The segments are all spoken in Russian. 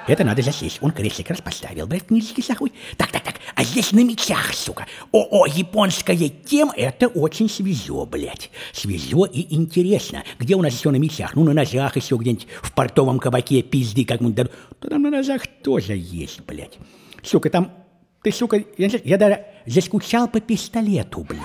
Это надо засесть. Он креслик раз поставил, блядь, книжечки сахуй. Так, а здесь на мечах, сука. Японская тема, это очень свежо, блядь. Свежо и интересно. Где у нас все на мечах? Ну, на ножах еще где-нибудь в портовом кабаке пизды как-нибудь. Да там на ножах тоже есть, блядь. Сука, там... Ты, сука, я даже заскучал по пистолету, блядь.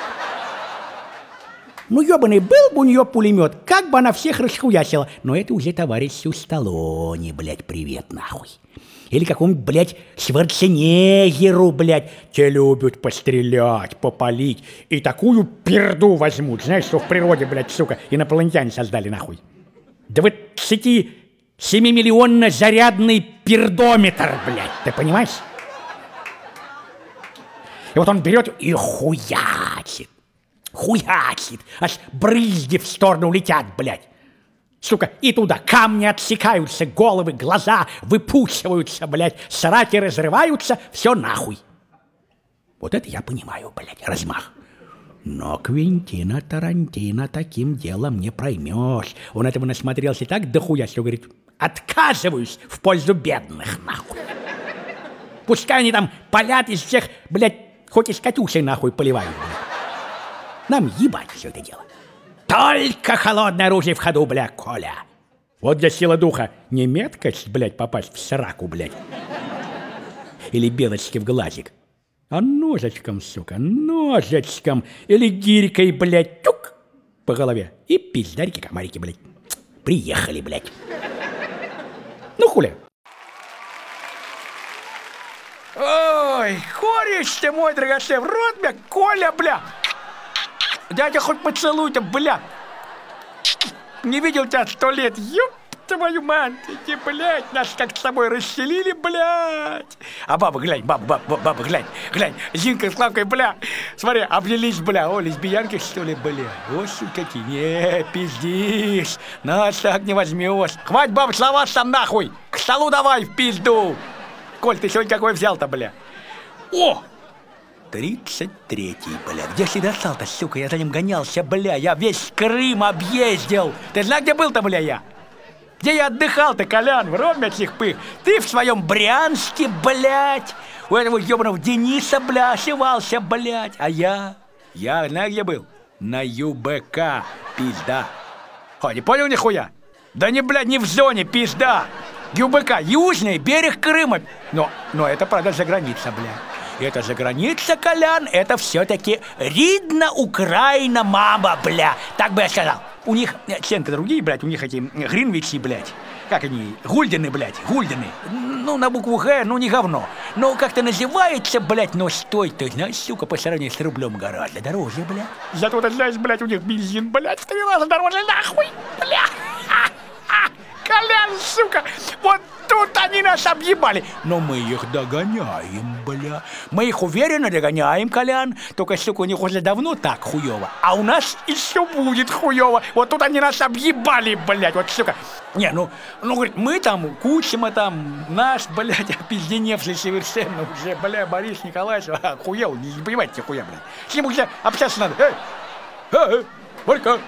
Ну, ебаный, был бы у нее пулемет, как бы она всех расхуячила. Но это уже товарищу Сталлоне, блядь, привет, нахуй. Или какому-нибудь, блядь, Шварценеггеру, блядь. Те любят пострелять, попалить. И такую перду возьмут, знаешь, что в природе, блядь, сука, инопланетяне создали, нахуй. 27-миллионно зарядный пердометр, блядь, ты понимаешь? И вот он берет и хуячит. Хуячит, аж брызги в сторону летят, блядь. Сука, и туда камни отсекаются, головы, глаза выпучиваются, блядь, сраки разрываются, все нахуй. Вот это я понимаю, блядь, размах. Но Квентина Тарантино таким делом не проймешь. Он этого насмотрелся так дохуя, что говорит, отказываюсь в пользу бедных, нахуй. Пускай они там палят из всех, блядь, хоть из Катюши нахуй поливают, блядь. Нам ебать все это дело. Только холодное оружие в ходу, бля, Коля. Вот для силы духа не меткость, блядь, попасть в сраку, блядь. Или белочки в глазик. А ножичком, сука, ножичком. Или гирькой, блядь, тюк по голове. И пиздарики-комарики, блядь. Приехали, блядь. Ну, хули. Ой, кореш ты мой драгоценный, в рот, бля, Коля, бля. Дядя хоть поцелуй-то, бля. Не видел тебя 100 лет, ёб твою мать, эти, блядь, нас как с тобой расселили, блядь. А баба, глянь, баба, глянь, Зинка с Славкой, бля, смотри, облились, бля, о, лесбиянки, что ли, бля. О, сука, какие, не, пиздишь, нас так не возьмешь. Хватит, баба, слова сам нахуй, к столу давай в пизду. Коль, ты сегодня какой взял-то, бля? О! 33-й, бля. Где ж ты достал-то, сука? Я за ним гонялся, бля. Я весь Крым объездил. Ты знаешь, где был-то, бля, я? Где я отдыхал-то, Колян? В ромятых пых. Ты в своем Брянске, блядь. У этого ебаного Дениса, бля, ошивался, блядь. А я знаешь, где был? На ЮБК, пизда. О, не понял нихуя? Да не, блядь, не в зоне, пизда. ЮБК, южный берег Крыма. Но это, правда, за граница, бля. Это за граница, Колян, это все-таки Ридна, Украина, мама, бля. Так бы я сказал. У них цены другие, блядь, у них эти Гринвичи, блядь. Как они? Гульдены, блядь, гульдены. Ну, на букву Г, ну, не говно. Но как-то называется, блядь, но стоит, ты знаешь, сука, по сравнению с рублем гораздо дороже, блядь. Зато, ты знаешь, блядь, у них бензин, блядь, в 3 раза дороже, нахуй, бля. Колян, сука, вот тут они нас объебали. Но мы их догоняем, бля. Мы их уверенно догоняем, Колян. Только, сука, у них уже давно так хуёво. А у нас еще будет хуёво. Вот тут они нас объебали, блядь. Вот, сука. Не, ну, говорит, мы там, Кучма там, наш, блядь, опизденевший совершенно уже, бля, Борис Николаевич, хуёв, не понимаете, хуя, блядь. С ним уже общаться надо. Борька.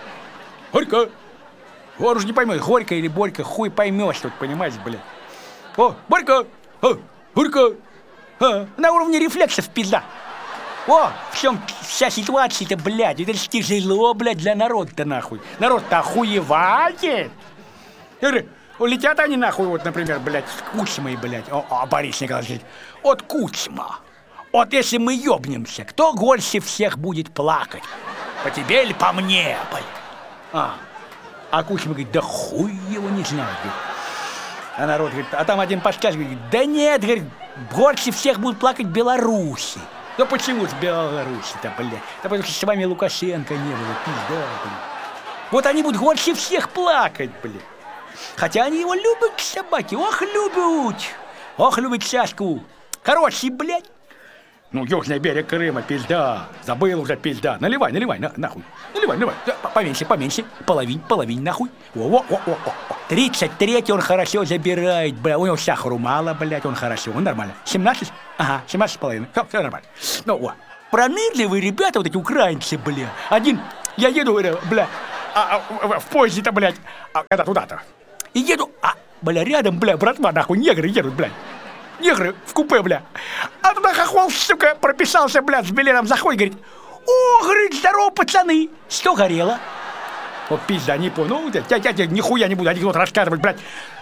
Он уж не поймет, Горько или Борька, хуй поймешь тут, понимаешь, блядь. О, Борька! Борька! На уровне рефлексов, пизда. О, в чем вся ситуация-то, блядь. Это ж тяжело, блядь, для народа-то, нахуй. Народ-то охуевает. Я говорю, улетят они, нахуй, вот, например, блядь, с Кучмой, блядь. О, Борис Николаевич, от Кучма. Вот если мы ёбнемся, кто больше всех будет плакать? По тебе или по мне, блядь? А Кучма говорит, да хуй его не знаю, говорит. А народ говорит, а там один пашкаш говорит, да нет, говорит, больше всех будут плакать белорусы. Ну почему с Беларуси-то, блядь? Да потому что с вами Лукашенко не было, пизда, блядь. Вот они будут больше всех плакать, блядь. Хотя они его любят, собаки, ох, любят Сашку. Хороший, блядь. Ну, южный берег Крыма, пизда. Забыл уже, пизда. Наливай, нахуй. Наливай. Поменьше. Половинь, нахуй. О. 33-й он хорошо забирает, бля. У него сахару мало, блядь, он хорошо. Он нормально. 17? Ага, 17,5. Все нормально. Ну, вот. Пронырливые ребята, вот эти украинцы, бля. Один, я еду, бля, в поезде-то, блядь, когда туда-то. И еду, Бля, рядом, бля, братва, нахуй, негры едут, бля. Негры в купе, бля. А туда хохол, сука, прописался, бля, с билетом заходит, говорит: о, говорит, здорово, пацаны. Что горело? Вот пизда, не понял. Ну, я нихуя не буду анекдот рассказывать, блядь.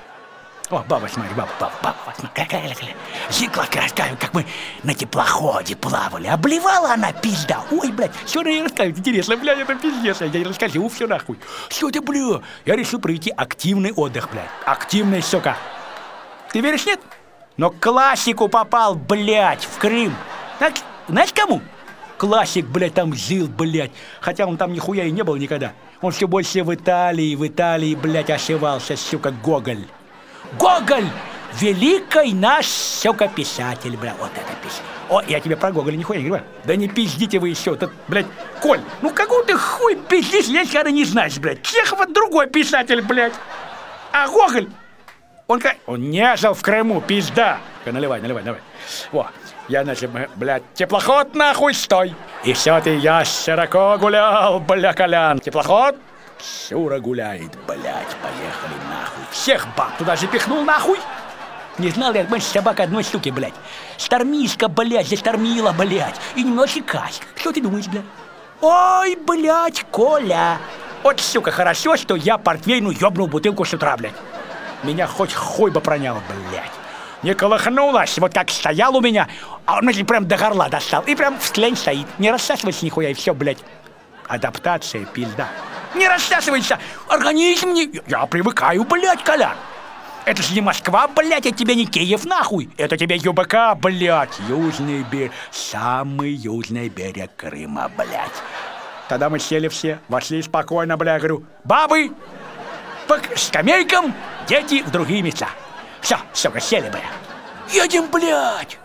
О, баба, смотри, баба, смотри, какая Зикловка рассказывает, как мы на теплоходе плавали. Обливала она, пизда. Ой, блядь, что она ей рассказывает? Интересно, блядь, это пиздец. Я ей расскажу все нахуй. Что ты, бля? Я решил провести активный отдых, блядь. Активный, сука. Ты веришь, нет? Но к классику попал, блядь, в Крым. Так, знаешь, кому? Классик, блядь, там жил, блядь. Хотя он там нихуя и не был никогда. Он все больше в Италии, блядь, ошивался, сука, Гоголь. Гоголь! Великий наш, сука, писатель, бля. Вот это писатель. О, я тебе про Гоголя нихуя не говорю. Да не пиздите вы еще. Тут, блядь, Коль, ну какой ты хуй пиздишь, если ты не знаешь, блядь. Чехов другой писатель, блядь. А Гоголь, он не жил в Крыму, пизда. Наливай. Во, я, значит, блядь, теплоход нахуй, стой. И все ты я широко гулял, бля, Колян. Теплоход Шура гуляет, блядь, поехали нахуй. Всех баб туда запихнул нахуй. Не знал я, понимаешь, собака одной штуки, блядь. Штормишка, блядь, застормила, блядь. И немножечко касть. Что ты думаешь, блядь? Ой, блядь, Коля. Вот, сука, хорошо, что я портвейную ёбнул бутылку с утра, блядь. Меня хоть хуй бы пронял, блядь. Не колыхнулась, вот как стоял у меня, а он, значит, прям до горла достал. И прям в тлень стоит. Не рассасывайся нихуя, и все, блядь. Адаптация, пизда. Не рассасывайся. Организм не... Я привыкаю, блядь, Колян. Это же не Москва, блядь, это тебе не Киев, нахуй. Это тебе ЮБК, блядь. Южный берег. Самый южный берег Крыма, блядь. Тогда мы сели все, вошли спокойно, блядь, говорю: бабы по скамейкам, дети в другие места. Все, сука, сели, блядь. Едем, блядь.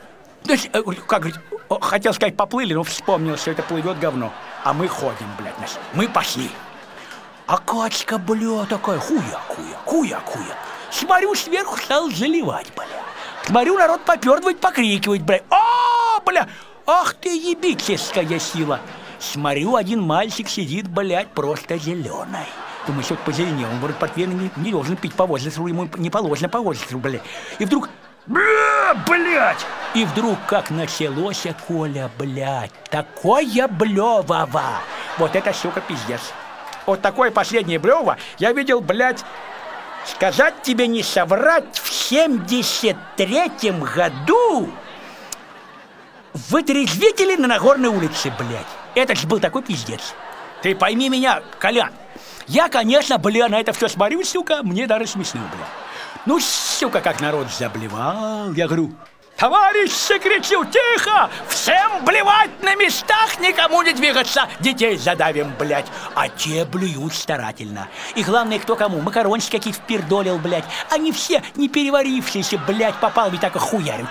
Как говорить, хотел сказать, поплыли, но вспомнил, что это плывет говно. А мы ходим, блядь, мы пошли. А качка, бля, такая, хуя. Смотрю, сверху стал заливать, бля. Смотрю, народ попердывать, покрикивать, бля. О, бля, ах ты ебическая сила. Смотрю, один мальчик сидит, блядь, просто зеленый. Думаю, что-то позеленел. Он, говорит, портвейн не должен пить по возрасту, ему не положено по возрасту, блядь. И вдруг, блядь! И вдруг, как началось, Коля, блядь, такое блёвово. Вот это, сука, пиздец. Вот такое последнее блёво я видел, блядь, сказать тебе не соврать, в 73-м году в Вытрезвителе на Нагорной улице, блядь. Это ж был такой пиздец. Ты пойми меня, Колян. Я, конечно, бля, на это все смотрю, сука, мне даже смешно, бля. Ну, сука, как народ заблевал. Я говорю: товарищи, кричу, тихо! Всем блевать на местах, никому не двигаться! Детей задавим, блядь! А те блюют старательно. И главное, кто кому макарончики какие-то впердолил, блядь. Они все не переварившиеся, блядь, попал, ведь так и хуярим.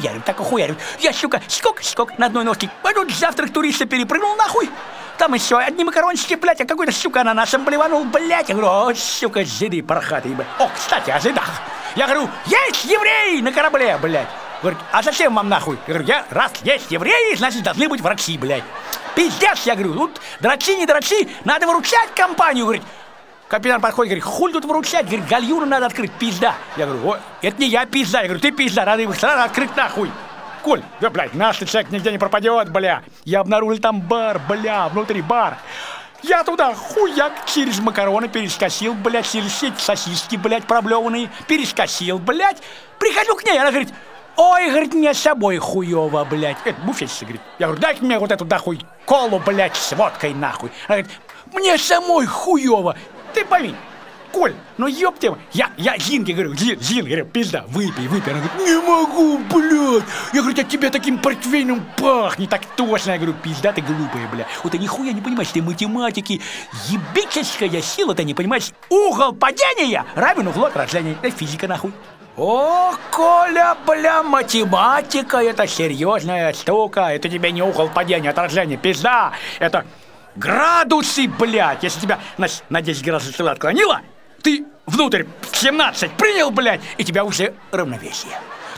Я, сука, скок на одной ножке. А тут завтрак туриста перепрыгнул нахуй. Там еще одни макарончики, блядь, а какой-то, сука, ананасом блеванул, блядь. Я говорю: о, сука, жиды пархатые, блядь. О, кстати, о жидах. Я говорю: есть евреи на корабле, блядь. Говорит: а зачем вам нахуй? Я говорю: раз есть евреи, значит, должны быть врачи, блядь. Пиздец, я говорю, тут дрочи, не дрочи, надо выручать компанию, говорит. Капитан подходит, говорит: хуль тут выручать, говорит, гальюну надо открыть, пизда. Я говорю: о, это не я пизда, я говорю, ты пизда, надо их сразу открыть нахуй. Коль, да, блядь, наш человек нигде не пропадет, бля. Я обнаружил там бар, бля, внутри бар. Я туда хуяк через макароны перескосил, блядь, через эти сосиски, блядь, проблеванные, перескосил, блядь. Прихожу к ней, она говорит: ой, говорит, мне с собой хуёво, блядь. Это буфетчица, говорит. Я говорю: дайте мне вот эту нахуй колу, блядь, с водкой нахуй. Она говорит: мне самой хуёво. Ты пойми, Коль, ну ёпте, я Зинке говорю: Зин, говорю, пизда, выпей. Она говорит: не могу, блядь. Я говорю: от тебя таким портвейном пахнет, так точно. Я говорю: пизда ты глупая, блядь. Вот ты нихуя не понимаешь, ты математики, ебическая сила, ты не понимаешь. Угол падения равен углу отражения. Это физика, нахуй. О, Коля, бля, математика, это серьезная штука. Это тебе не угол падения, отражения, пизда. Это градусы, блядь. Если тебя на 10 градусов сюда отклонило, ты внутрь 17 принял, блядь, и тебя уже равновесие.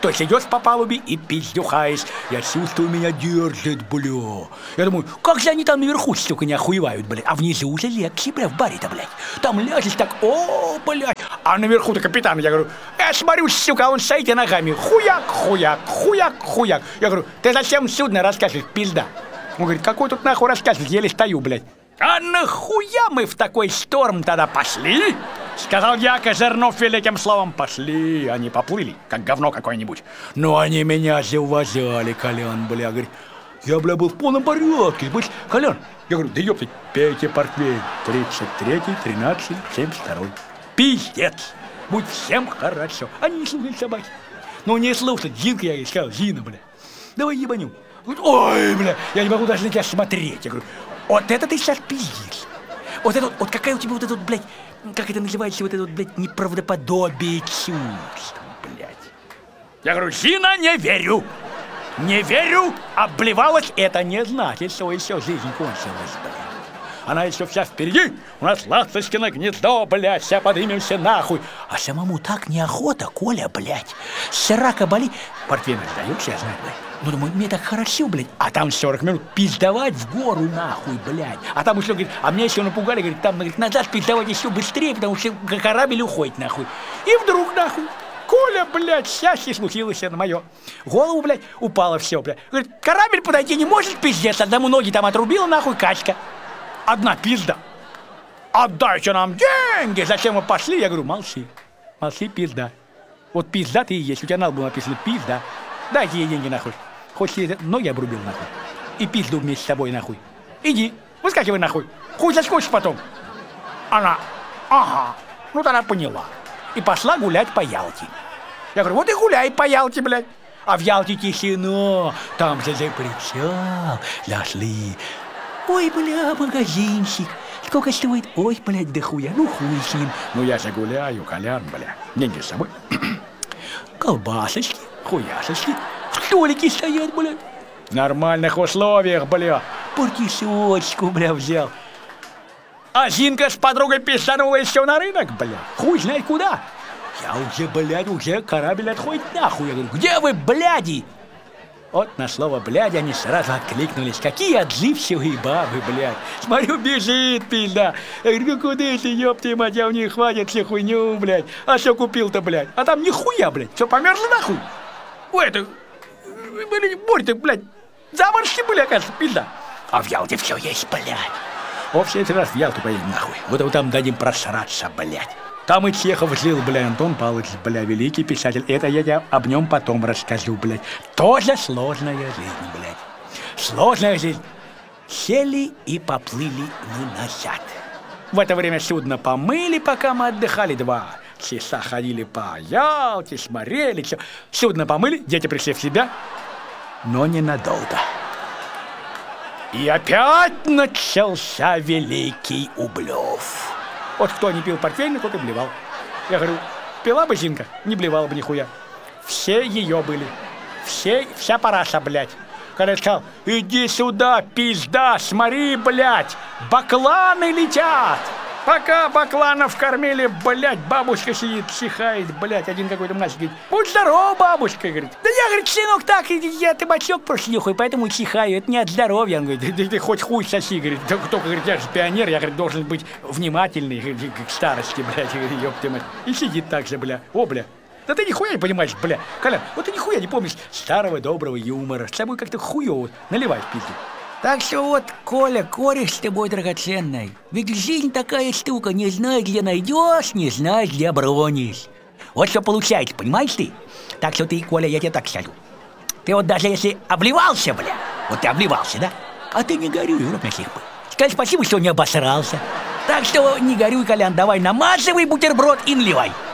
То есть идешь по палубе и пиздюхаешь. Я чувствую, меня держит, бля. Я думаю, как же они там наверху столько не охуевают, блядь. А внизу уже легче, бля, в баре-то, блядь. Там ляжешь так, о, блядь. А наверху-то капитан, я говорю, я смотрю, сука, он стоит и ногами. Хуяк, хуяк, хуяк, хуяк. Я говорю, ты зачем судно рассказываешь, пизда? Он говорит, какой тут нахуй рассказывать, еле стою, блядь. А нахуя мы в такой шторм тогда пошли? Сказал я, Козырнов великим словом, пошли. Они поплыли, как говно какое-нибудь. Но они меня зауважали, Колян, бля. Говорит, я, бля, был в полном порядке. Колян, я говорю, да ёптать, пейте портвейн. 33-й, 13-й, 72-й. Пиздец. Будь всем хорошо. Они не слушают собаки. Ну, не слушать. Зинка, я ей сказал, Зина, бля, давай ебанем. Ой, бля, я не могу даже на тебя смотреть. Я говорю, вот это ты сейчас пиздишь. Вот это вот какая у тебя вот эта вот, блядь, как это называется, вот это вот, блядь, неправдоподобие чувств, блядь. Я говорю, Зина, не верю. Не верю, обливалась, это не значит, что еще жизнь кончилась, блядь. Она еще вся впереди, у нас ласточкино гнездо, блядь, вся подымемся нахуй. А самому так неохота, Коля, блядь. Срака болит. Портвейн отдаешь, я знаю, блядь. Ну, думаю, мне так хорошо, блядь. А там 40 минут пиздовать в гору, нахуй, блядь. А там еще, говорит, а меня еще напугали, говорит, там, говорит, назад пиздовать еще быстрее, потому что корабль уходит, нахуй. И вдруг, нахуй, Коля, блядь, счастье случилось на мое. Голову, блядь, упало все, блядь. Говорит, корабль подойти не может, пиздец, одному ноги там отрубила, нахуй, качка. Одна пизда. Отдайте нам деньги. Зачем мы пошли? Я говорю, молчи. Молчи, пизда. Вот пизда ты и есть. У тебя на лбу написано пизда. Дайте ей деньги, нахуй. Хоть ей ноги обрубил, нахуй. И пизду вместе с собой, нахуй. Иди, выскакивай, нахуй. Хуй заскочишь потом. Она, ага. Ну, тогда поняла. И пошла гулять по Ялте. Я говорю, вот и гуляй по Ялте, блядь. А в Ялте тишина. Там же за причал зашли. Ой, бля, магазинчик. Сколько стоит? Ой, блядь, да хуя. Ну, хуй с ним. Ну, я же гуляю, Колян, бля. Деньги с собой. Колбасочки, хуясочки. Столики стоят, бля. В нормальных условиях, бля. Партишочку, бля, взял. А Зинка с подругой пизданула еще на рынок, бля. Хуй знает куда. Я уже, блядь, уже корабль отходит нахуй. Я говорю, где вы, бляди? Вот на слово «блядь» они сразу откликнулись. Какие отзывчивые бабы, блядь. Смотрю, бежит, пизда. Я говорю, ну куда ты, ёпты, мать, у них хватит всю хуйню, блядь. А что купил-то, блядь? А там нихуя, блядь. Что, померзло нахуй? Ой, это... Борь-то, блядь, заморозки были, оказывается, пизда. А в Ялте все есть, блядь. О, в следующий раз в Ялту поедем, нахуй. Вот там дадим просраться, блядь. Там и Чехов жил, бля, Антон Павлович, бля, великий писатель. Это я тебе об нем потом расскажу, блядь. Тоже сложная жизнь, блядь. Сложная жизнь. Сели и поплыли мы назад. В это время судно помыли, пока мы отдыхали. 2 часа ходили по Ялте, смотрели, все. Судно помыли, дети пришли в себя, но ненадолго. И опять начался великий Ублев. Вот кто не пил портвейн, тот и блевал. Я говорю, пила бы Зинка, не блевала бы нихуя. Все ее были. Вся параша, блядь. Когда я сказал, иди сюда, пизда, смотри, блядь, бакланы летят. Пока бакланов кормили, блядь, бабушка сидит, чихает, блядь, один какой-то мальчик говорит, будь здоров, бабушка, говорит. Да я, говорит, сынок, так, я табачок просто нюхаю, поэтому чихаю, это не от здоровья. Он говорит, ты хоть хуй соси, говорит, только, говорит, я же пионер, я, говорит, должен быть внимательный, говорит, к старости, блядь, говорит, ёпта мать. И сидит так же, бля, о, бля. Да ты нихуя не понимаешь, бля. Колян, вот ты нихуя не помнишь старого доброго юмора, с тобой как-то хуёво наливай в пизду. Так что вот, Коля, кореш с тобой драгоценный. Ведь жизнь такая штука, не знаешь, где найдешь, не знаешь, где бронишь. Вот что получается, понимаешь ты? Так что ты, Коля, я тебе так скажу. Ты вот даже если обливался, бля, вот ты обливался, да? А ты не горюй, урод насих бы. Скажи спасибо, что не обосрался. Так что не горюй, Колян, давай намазывай бутерброд и наливай.